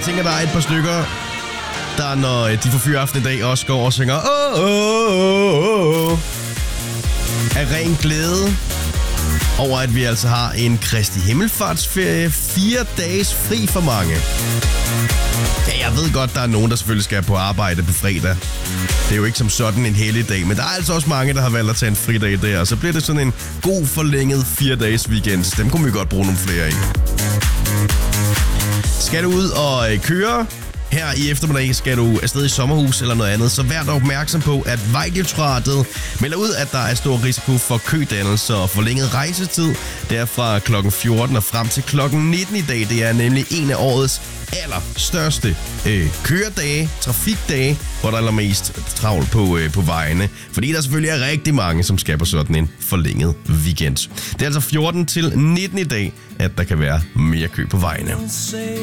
tænker, der er et par stykker, der når de får fyraften i dag, også går og synger af ren glæde over, at vi altså har en Kristi Himmelfartsferie. 4 dages fri for mange. Ja, jeg ved godt, der er nogen, der selvfølgelig skal på arbejde på fredag. Det er jo ikke som sådan en helligdag, men der er altså også mange, der har valgt at tage en fridag der. Og så bliver det sådan en god forlænget 4 dages weekend. Dem kunne vi godt bruge nogle flere i. Skal du ud og køre her i eftermiddag, skal du afsted i sommerhus eller noget andet, så vær dog opmærksom på, at Vejdirektoratet melder ud, at der er stor risiko for kødannelse og forlænget rejsetid. Det er fra kl. 14 og frem til kl. 19 i dag. Det er nemlig en af årets allerstørste køredage, trafikdage, hvor der er mest travlt på vejene. Fordi der selvfølgelig er rigtig mange, som skal på sådan en forlænget weekend. Det er altså 14 til 19 i dag, at der kan være mere kø på vejene.